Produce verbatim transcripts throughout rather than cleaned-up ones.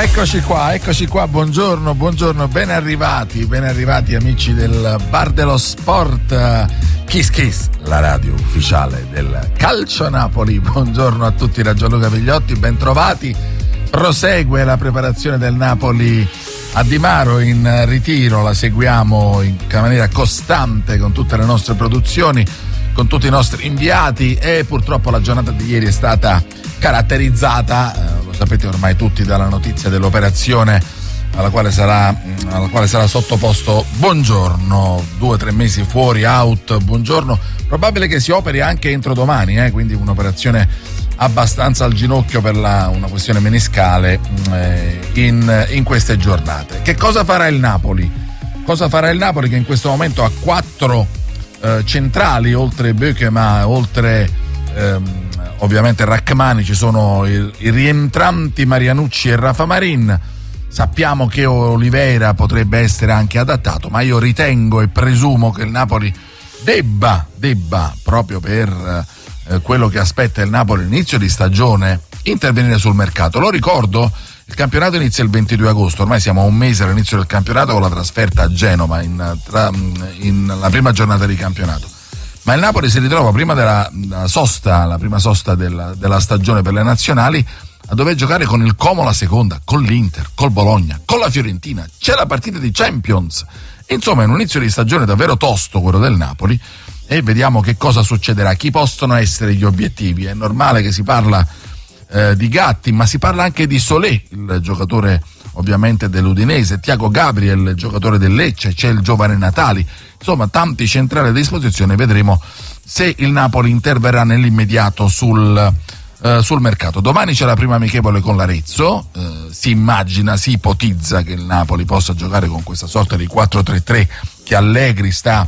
Eccoci qua, eccoci qua, buongiorno, buongiorno, ben arrivati, ben arrivati amici del Bar dello Sport, Kiss Kiss, la radio ufficiale del Calcio Napoli. Buongiorno a tutti da Gianluca Vigliotti, ben trovati. Prosegue la preparazione del Napoli a Di Maro in ritiro, la seguiamo in maniera costante con tutte le nostre produzioni, con tutti i nostri inviati, e purtroppo la giornata di ieri è stata caratterizzata, eh, lo sapete ormai tutti, dalla notizia dell'operazione alla quale sarà, alla quale sarà sottoposto Buongiorno, due o tre mesi fuori, out, Buongiorno, probabile che si operi anche entro domani, eh, quindi un'operazione abbastanza al ginocchio per la, una questione meniscale eh, in, in queste giornate. Che cosa farà il Napoli? Cosa farà il Napoli che in questo momento ha quattro eh, centrali, oltre Bökema, oltre ehm, ovviamente Rachmani, ci sono i, i rientranti Marianucci e Rafa Marin. Sappiamo che Oliveira potrebbe essere anche adattato, ma io ritengo e presumo che il Napoli debba, debba proprio per eh, quello che aspetta il Napoli all'inizio di stagione, intervenire sul mercato. Lo ricordo, il campionato inizia il ventidue agosto, ormai siamo a un mese all'inizio del campionato con la trasferta a Genova in, tra, in la prima giornata di campionato. Ma il Napoli si ritrova prima della, della sosta, la prima sosta della, della stagione per le nazionali, a dover giocare con il Como la seconda, con l'Inter, col Bologna, con la Fiorentina. C'è la partita di Champions. Insomma, è un inizio di stagione davvero tosto quello del Napoli, e vediamo che cosa succederà, chi possono essere gli obiettivi. È normale che si parla eh, di Gatti, ma si parla anche di Solé, il giocatore ovviamente dell'Udinese, Thiago Gabriel, il giocatore del Lecce, c'è il giovane Natali, insomma tanti centrali a disposizione. Vedremo se il Napoli interverrà nell'immediato sul, eh, sul mercato. Domani c'è la prima amichevole con l'Arezzo, eh, si immagina, si ipotizza che il Napoli possa giocare con questa sorta di quattro tre tre che Allegri sta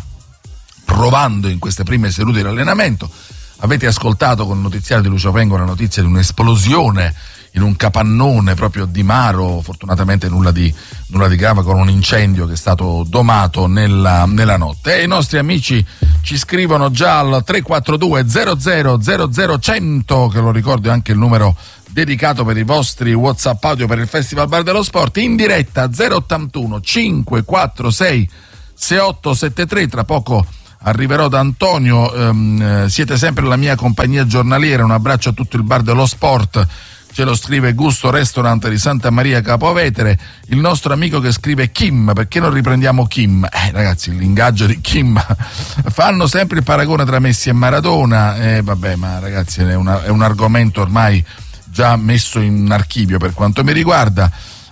provando in queste prime sedute di allenamento. Avete ascoltato con il notiziario di Lucio Vengo la notizia di un'esplosione in un capannone proprio Di Maro, fortunatamente nulla di, nulla di grave, con un incendio che è stato domato nella, nella notte. E i nostri amici ci scrivono già al tre quattro due zero zero zero zero cento, che lo ricordo è anche il numero dedicato per i vostri WhatsApp audio per il Festival Bar dello Sport, in diretta zero ottantuno cinque quattro sei sei otto sette tre. Tra poco arriverò da Antonio, ehm, siete sempre la mia compagnia giornaliera, un abbraccio a tutto il Bar dello Sport, ce lo scrive Gusto Restaurant di Santa Maria Capovetere. Il nostro amico che scrive Kim, perché non riprendiamo Kim? Eh ragazzi, l'ingaggio di Kim, fanno sempre il paragone tra Messi e Maradona, eh vabbè, ma ragazzi è, una, è un argomento ormai già messo in archivio per quanto mi riguarda.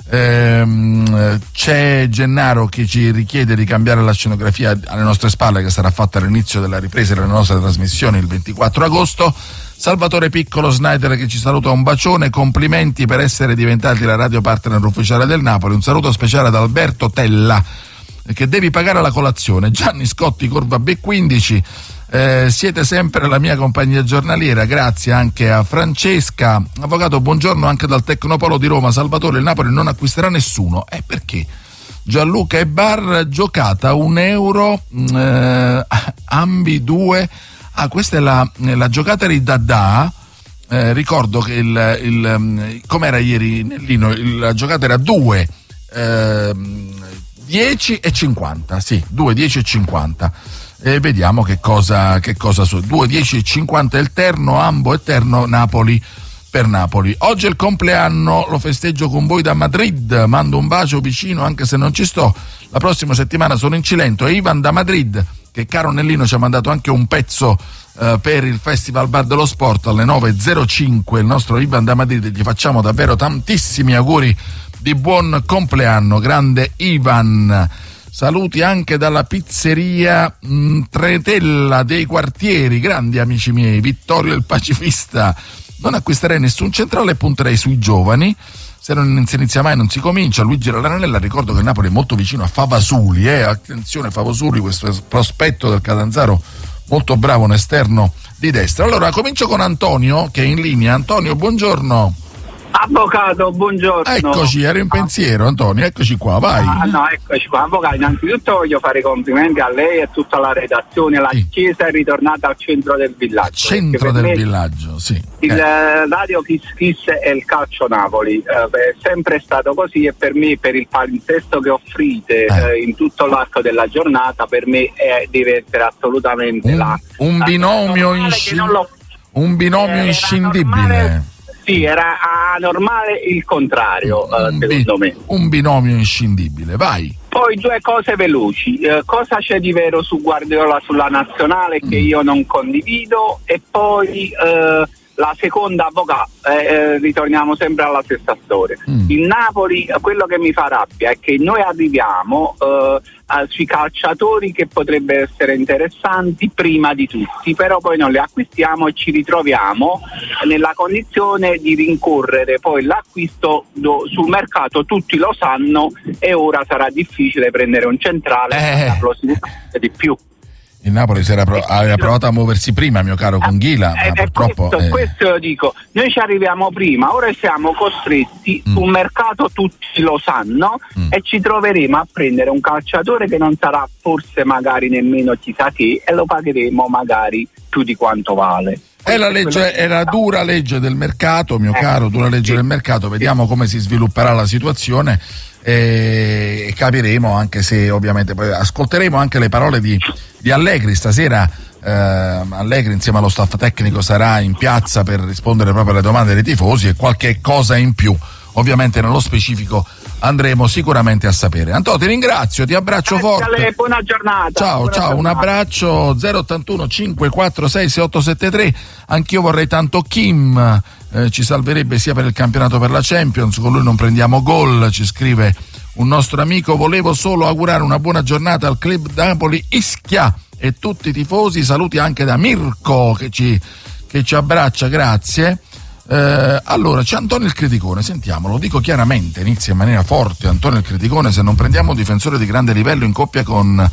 Ehm, c'è Gennaro che ci richiede di cambiare la scenografia alle nostre spalle, che sarà fatta all'inizio della ripresa delle nostre trasmissioni il ventiquattro agosto. Salvatore Piccolo Snyder che ci saluta, un bacione, complimenti per essere diventati la radio partner ufficiale del Napoli. Un saluto speciale ad Alberto Tella, che devi pagare la colazione. Gianni Scotti Curva B quindici, eh, siete sempre la mia compagnia giornaliera. Grazie anche a Francesca. Avvocato, buongiorno anche dal Tecnopolo di Roma. Salvatore, il Napoli non acquisterà nessuno. Eh perché? Gianluca e Bar, giocata un euro, eh, ambi due. Ah, questa è la, la giocata di Dadà. Eh, ricordo che il, il com'era ieri Nellino, il, la giocata era due eh, dieci e cinquanta, sì, due dieci e cinquanta. E vediamo che cosa che cosa su due dieci e cinquanta è il terno, ambo e terno Napoli per Napoli. Oggi è il compleanno, lo festeggio con voi da Madrid, mando un bacio vicino anche se non ci sto. La prossima settimana sono in Cilento. E Ivan da Madrid, che caro Nellino ci ha mandato anche un pezzo eh, per il Festival Bar dello Sport alle nove e zero cinque, il nostro Ivan da Madrid, gli facciamo davvero tantissimi auguri di buon compleanno, grande Ivan. Saluti anche dalla pizzeria mh, Tretella dei Quartieri, grandi amici miei, Vittorio il Pacifista. Non acquisterei nessun centrale e punterei sui giovani. Se non si inizia mai non si comincia. Luigi Ranella, ricordo che il Napoli è molto vicino a Favasuli, eh? Attenzione Favasuli, questo prospetto del Catanzaro molto bravo, un esterno di destra. Allora comincio con Antonio che è in linea. Antonio, buongiorno. Avvocato, buongiorno. Eccoci, ero in pensiero, Antonio, eccoci qua, vai. Ah, no, eccoci qua. Avvocato, innanzitutto voglio fare i complimenti a lei e a tutta la redazione. La sì. chiesa è ritornata al centro del villaggio. Al centro del villaggio, sì. Il eh. radio Kiss Kiss è il calcio Napoli, eh, è sempre stato così, e per me, per il palinsesto che offrite eh. Eh, in tutto l'arco della giornata, per me è, deve essere assolutamente un, la un la binomio, inscin- lo, un binomio eh, inscindibile. Normale, sì, era anormale il contrario, un, uh, secondo bi- me. Un binomio inscindibile, vai. Poi due cose veloci. Uh, cosa c'è di vero su Guardiola sulla nazionale che mm. io non condivido? E poi uh, la seconda, avvocato, eh, eh, ritorniamo sempre alla stessa storia. Mm. Il Napoli, quello che mi fa rabbia è che noi arriviamo uh, a, sui calciatori che potrebbero essere interessanti prima di tutti, però poi non li acquistiamo e ci ritroviamo nella condizione di rincorrere poi l'acquisto do, sul mercato, tutti lo sanno, e ora sarà difficile prendere un centrale eh. di più. Il Napoli si era pro- aveva provato a muoversi prima, mio caro Conghila, eh, ma eh, purtroppo... Questo, eh... questo lo dico, noi ci arriviamo prima, ora siamo costretti, mm. sul mercato tutti lo sanno, mm. e ci troveremo a prendere un calciatore che non sarà forse magari nemmeno chissà che, e lo pagheremo magari più di quanto vale. È la legge, è la dura legge del mercato, mio eh, caro, dura legge sì. del mercato, vediamo come si svilupperà la situazione. E capiremo, anche se ovviamente poi ascolteremo anche le parole di, di Allegri stasera. eh, Allegri insieme allo staff tecnico sarà in piazza per rispondere proprio alle domande dei tifosi, e qualche cosa in più ovviamente nello specifico andremo sicuramente a sapere. Antonio, ti ringrazio, ti abbraccio Grazie forte. A lei, buona giornata. Ciao, buona ciao, giornata. Un abbraccio. Zero ottantuno cinque quattro sei sei otto sette tre. Anch'io vorrei tanto Kim, eh, ci salverebbe sia per il campionato per la Champions, con lui non prendiamo gol, ci scrive un nostro amico. Volevo solo augurare una buona giornata al Club Napoli Ischia e tutti i tifosi. Saluti anche da Mirko che ci, che ci abbraccia, grazie. Eh, allora c'è Antonio il Criticone, sentiamo, lo dico chiaramente, inizia in maniera forte Antonio il Criticone: se non prendiamo un difensore di grande livello in coppia con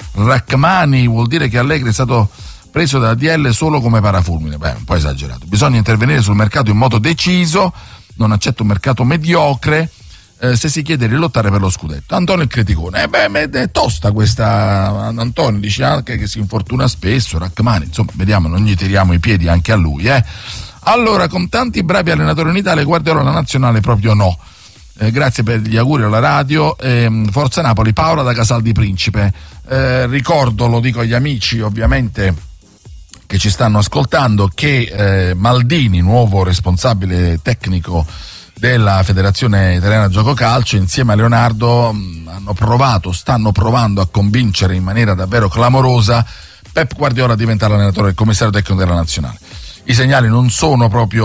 Rachmani vuol dire che Allegri è stato preso da A D L solo come parafulmine. Beh, un po' esagerato, bisogna intervenire sul mercato in modo deciso, non accetto un mercato mediocre eh, se si chiede di lottare per lo scudetto. Antonio il Criticone, eh beh, è tosta questa. Antonio dice anche che si infortuna spesso, Rachmani, insomma vediamo, non gli tiriamo i piedi anche a lui, eh allora, con tanti bravi allenatori in Italia, Guardiola la nazionale proprio no. Eh, grazie per gli auguri alla radio. Eh, Forza Napoli, Paola da Casal di Principe. Eh, ricordo, lo dico agli amici ovviamente che ci stanno ascoltando, che eh, Maldini, nuovo responsabile tecnico della Federazione Italiana Gioco Calcio, insieme a Leonardo mh, hanno provato, stanno provando a convincere in maniera davvero clamorosa Pep Guardiola a diventare allenatore del commissario tecnico della nazionale. I segnali non sono proprio,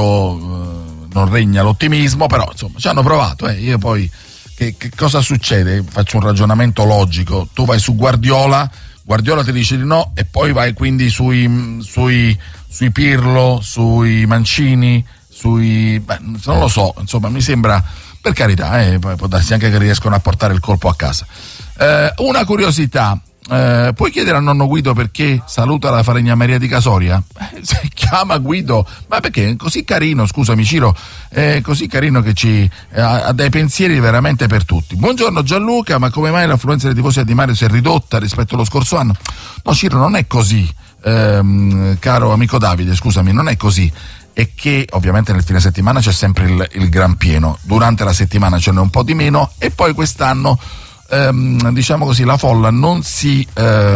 eh, non regna l'ottimismo, però insomma ci hanno provato. Eh. Io poi, che, che cosa succede? Faccio un ragionamento logico. Tu vai su Guardiola, Guardiola ti dice di no, e poi vai quindi sui, sui, sui Pirlo, sui Mancini, sui... beh, non lo so, insomma mi sembra, per carità, eh, può darsi anche che riescono a portare il colpo a casa. Eh, una curiosità. Eh, puoi chiedere a nonno Guido perché saluta la falegnameria di Casoria? Eh, si chiama Guido, ma perché è così carino, scusami Ciro, è così carino che ci eh, ha dei pensieri veramente per tutti. Buongiorno Gianluca, ma come mai l'affluenza dei tifosi a Di Mario si è ridotta rispetto allo scorso anno? No Ciro, non è così, ehm, caro amico Davide, scusami, non è così. È che ovviamente nel fine settimana c'è sempre il, il gran pieno, durante la settimana ce n'è un po' di meno, e poi quest'anno Ehm, diciamo così, la folla non si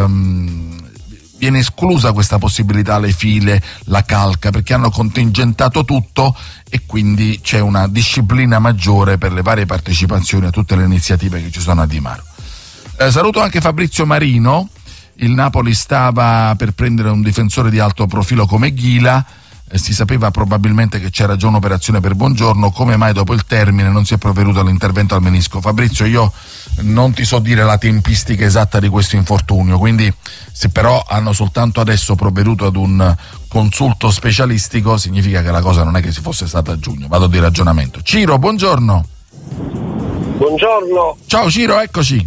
ehm, viene esclusa questa possibilità, le file, la calca, perché hanno contingentato tutto e quindi c'è una disciplina maggiore per le varie partecipazioni a tutte le iniziative che ci sono a Di Mario. Eh, saluto anche Fabrizio Marino. Il Napoli stava per prendere un difensore di alto profilo come Ghila. Eh, si sapeva probabilmente che c'era già un'operazione per Buongiorno, come mai dopo il termine non si è provveduto all'intervento al menisco? Fabrizio, io non ti so dire la tempistica esatta di questo infortunio, quindi se però hanno soltanto adesso provveduto ad un consulto specialistico significa che la cosa non è che si fosse stata a giugno. Vado di ragionamento. Ciro, buongiorno. Buongiorno. Ciao Ciro, eccoci.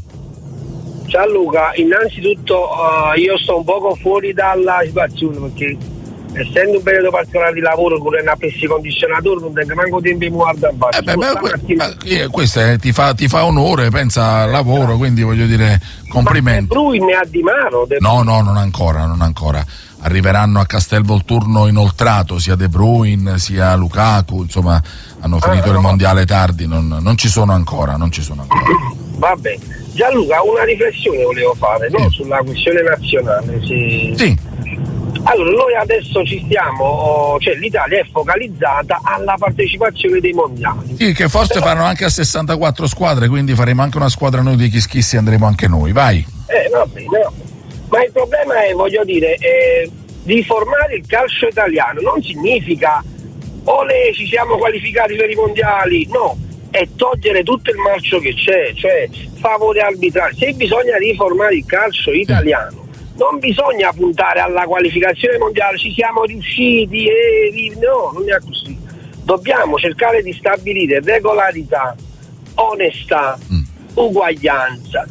Ciao Luca, innanzitutto uh, io sto un poco fuori dalla situazione perché essendo un periodo particolare di lavoro con una pessi condizionatore non tengo manco tempo di muovere a eh beh, beh, que- questo è, ti, fa, ti fa onore, pensa al lavoro, quindi voglio dire complimenti. Ma De Bruyne a Di Maro? De no no non ancora non ancora arriveranno a Castelvolturno inoltrato sia De Bruyne sia Lukaku, insomma hanno finito ah, il no. mondiale tardi, non, non ci sono ancora non ci sono ancora. Vabbè, Gianluca, una riflessione volevo fare, no? Sulla questione nazionale. Sì. sì. Allora, noi adesso ci stiamo, cioè l'Italia è focalizzata alla partecipazione dei mondiali. Sì, che forse Però... faranno anche a sessantaquattro squadre, quindi faremo anche una squadra noi di Kiss Kiss e andremo anche noi, vai. Eh, va bene, va bene. Ma il problema è, voglio dire, eh, riformare il calcio italiano non significa o le ci siamo qualificati per i mondiali, no, è togliere tutto il marcio che c'è, cioè favore arbitrari. Se bisogna riformare il calcio italiano, non bisogna puntare alla qualificazione mondiale, ci siamo riusciti, e... no, non è così. Dobbiamo cercare di stabilire regolarità, onestà, mm. uguaglianza.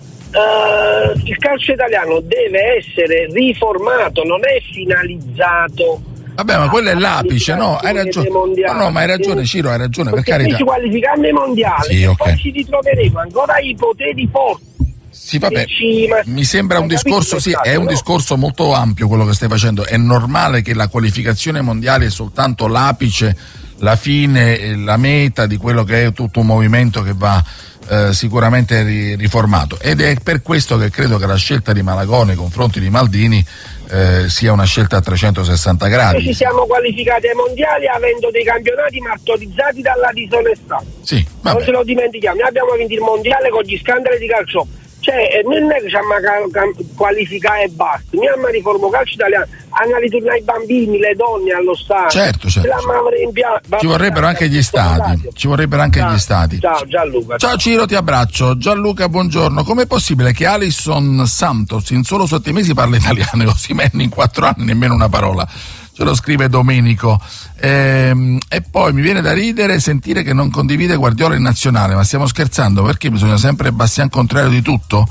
Uh, il calcio italiano deve essere riformato, non è finalizzato. Vabbè, ma quello è l'apice, no? Hai ragione. No, no, ma hai ragione, Ciro, hai ragione, per carità. Ci qualificando ai mondiali, sì, e okay. poi ci ritroveremo ancora i poteri forti. Sì, vabbè, mi sembra un discorso, sì, è un discorso molto ampio quello che stai facendo. È normale che la qualificazione mondiale è soltanto l'apice, la fine, la meta di quello che è tutto un movimento che va eh, sicuramente ri- riformato. Ed è per questo che credo che la scelta di Malagò nei confronti di Maldini eh, sia una scelta a trecentosessanta gradi. Noi ci siamo qualificati ai mondiali avendo dei campionati martorizzati dalla disonestà. Sì, vabbè. Non ce lo dimentichiamo, noi abbiamo vinto il mondiale con gli scandali di calcio. Cioè, non è che ci hanno qualificato e basta, noi abbiamo riformato calcio italiano, hanno ritornato i bambini, le donne allo stadio. Certo, certo. Ci vorrebbero anche gli stadi, ci vorrebbero anche ciao, gli stadi. Ciao Gianluca. Ciao Ciro, ti abbraccio. Gianluca, buongiorno. Com'è possibile che Alisson Santos in solo sette mesi parla italiano e Osimhen in quattro anni nemmeno una parola? Ce lo scrive Domenico. Ehm, e poi mi viene da ridere sentire che non condivide Guardiola in nazionale, ma stiamo scherzando, perché bisogna sempre Bastian contrario di tutto?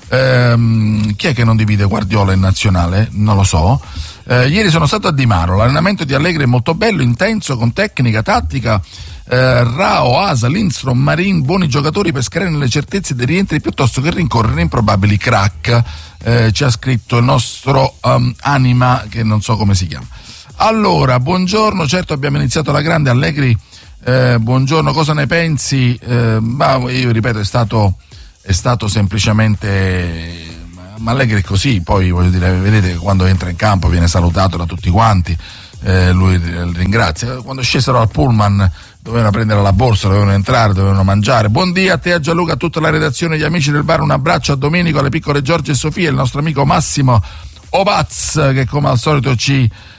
Ehm, chi è che non divide Guardiola in nazionale? Non lo so. Eh, ieri sono stato a Di Maro, l'allenamento di Allegri è molto bello, intenso, con tecnica, tattica, eh, Rao, Asa, Lindstrom, Marin, buoni giocatori per screenare le certezze dei rientri piuttosto che rincorrere improbabili crack. Eh, ci ha scritto il nostro um, Anima, che non so come si chiama. Allora, buongiorno, certo abbiamo iniziato la grande, Allegri, eh, buongiorno, cosa ne pensi? Eh, ma io ripeto, è stato, è stato semplicemente, ma Allegri è così, poi voglio dire, vedete quando entra in campo viene salutato da tutti quanti, eh, lui ringrazia, quando scesero al pullman dovevano prendere la borsa, dovevano entrare, dovevano mangiare. Buondì a te, a Gianluca, a tutta la redazione, gli amici del bar, un abbraccio a Domenico, alle piccole Giorgia e Sofia, il nostro amico Massimo Ovaz che come al solito ci